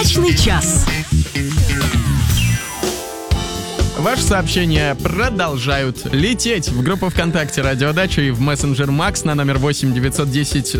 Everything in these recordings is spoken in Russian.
Дачный час. Ваши сообщения продолжают лететь в группу ВКонтакте «Радио Дача» и в мессенджер Макс на номер 8 910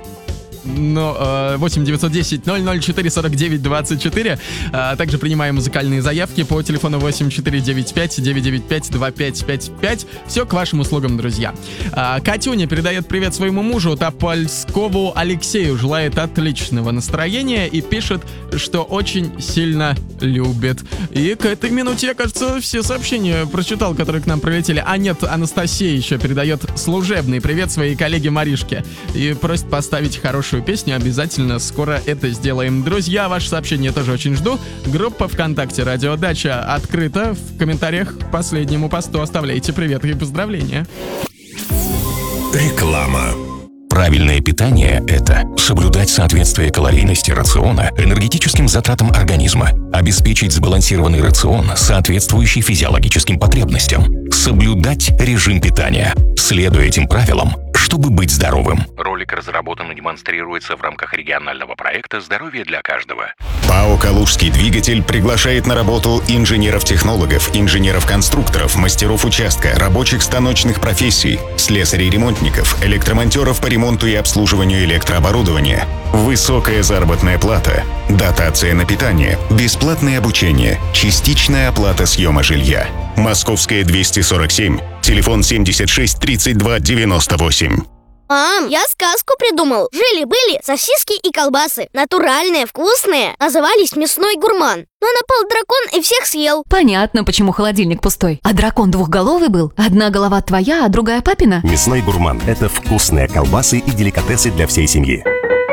0004 49 24. Также принимаем музыкальные заявки по телефону 8495 995 2555. Все к вашим услугам, друзья. Катюня передает привет своему мужу Топольскову Алексею, желает отличного настроения и пишет, что очень сильно любит. И к этой минуте, я, кажется, все сообщения прочитал, которые к нам прилетели. А нет, Анастасия еще передает служебный привет своей коллеге Маришке и просит поставить хорошую песню. Обязательно скоро это сделаем. Друзья, ваши сообщения тоже очень жду. Группа ВКонтакте «Радио Дача» открыта. В комментариях к последнему посту оставляйте приветы и поздравления. Реклама. Правильное питание – это соблюдать соответствие калорийности рациона энергетическим затратам организма, обеспечить сбалансированный рацион, соответствующий физиологическим потребностям, соблюдать режим питания, следуя этим правилам, чтобы быть здоровым. Ролик разработан и демонстрируется в рамках регионального проекта «Здоровье для каждого». ПАО «Калужский двигатель» приглашает на работу инженеров-технологов, инженеров-конструкторов, мастеров участка, рабочих станочных профессий, слесарей-ремонтников, электромонтеров по ремонту и обслуживанию электрооборудования. Высокая заработная плата, дотация на питание, бесплатное обучение, частичная оплата съема жилья. Московская 247, телефон 76 32 98. Мам, я сказку придумал. Жили-были сосиски и колбасы. Натуральные, вкусные. Назывались «Мясной гурман». Но напал дракон и всех съел. Понятно, почему холодильник пустой. А дракон двухголовый был? Одна голова твоя, а другая папина? Мясной гурман – это вкусные колбасы и деликатесы для всей семьи.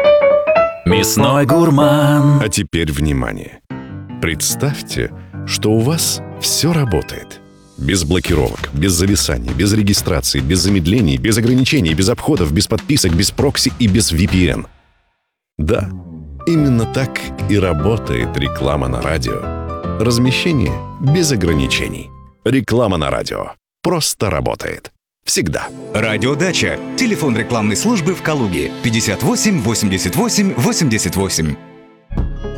Мясной гурман. А теперь внимание. Представьте, что у вас все работает. Без блокировок, без зависаний, без регистрации, без замедлений, без ограничений, без обходов, без подписок, без прокси и без VPN. Да, именно так и работает реклама на радио. Размещение без ограничений. Реклама на радио просто работает. Всегда. Радио Дача. Телефон рекламной службы в Калуге. 58 88 88.